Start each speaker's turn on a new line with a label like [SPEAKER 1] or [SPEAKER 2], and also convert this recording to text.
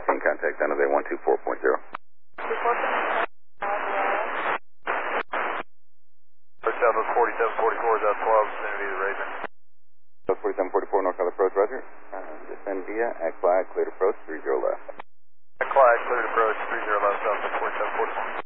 [SPEAKER 1] maintain contact. San Jose 124.0.
[SPEAKER 2] 4744 is out 12, vicinity of the Raven.
[SPEAKER 1] 4744 North South approach, roger. Descend via at Clyde, cleared approach, 30 left.
[SPEAKER 2] Clyde, cleared approach, 30 left, south 4744.